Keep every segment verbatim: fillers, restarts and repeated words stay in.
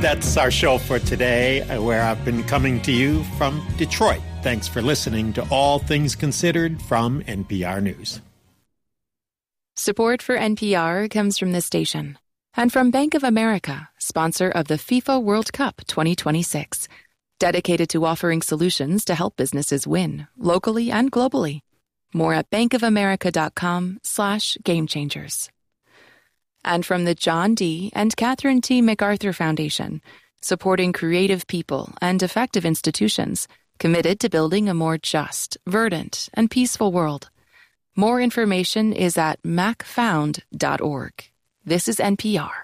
that's our show for today, where I've been coming to you from Detroit. Thanks for listening to All Things Considered from N P R News. Support for N P R comes from this station and from Bank of America, sponsor of the FIFA World Cup twenty twenty-six, dedicated to offering solutions to help businesses win, locally and globally. More at bankofamerica.com slash game changers. And from the John D. and Catherine T. MacArthur Foundation, supporting creative people and effective institutions committed to building a more just, verdant, and peaceful world. More information is at mac found dot org. This is N P R.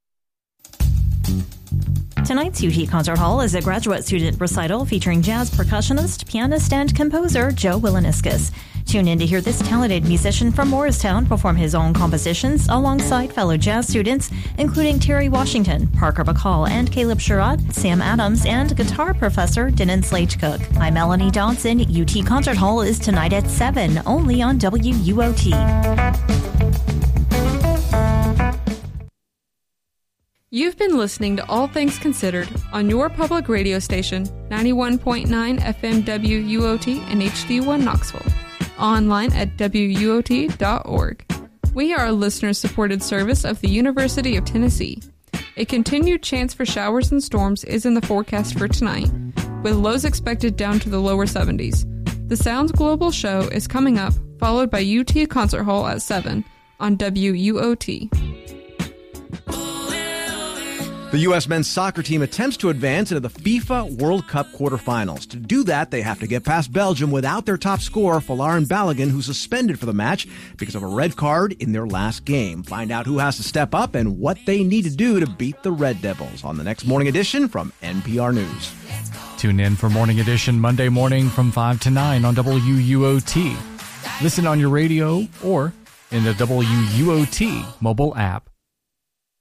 Tonight's U T Concert Hall is a graduate student recital featuring jazz percussionist, pianist, and composer Joe Wilaniscus. Tune in to hear this talented musician from Morristown perform his own compositions alongside fellow jazz students, including Terry Washington, Parker Bacall, and Caleb Sherrod, Sam Adams, and guitar professor Denon Slagecook. I'm Melanie Dodson. U T Concert Hall is tonight at seven, only on W U O T. You've been listening to All Things Considered on your public radio station, ninety-one point nine F M W U O T and H D one Knoxville. Online at W U O T dot org. We are a listener-supported service of the University of Tennessee. A continued chance for showers and storms is in the forecast for tonight, with lows expected down to the lower seventies. The Sounds Global Show is coming up, followed by U T Concert Hall at seven on W U O T. The U S men's soccer team attempts to advance into the FIFA World Cup quarterfinals. To do that, they have to get past Belgium without their top scorer, Folarin Balogun, who's suspended for the match because of a red card in their last game. Find out who has to step up and what they need to do to beat the Red Devils on the next Morning Edition from N P R News. Tune in for Morning Edition Monday morning from five to nine on W U O T. Listen on your radio or in the W U O T mobile app.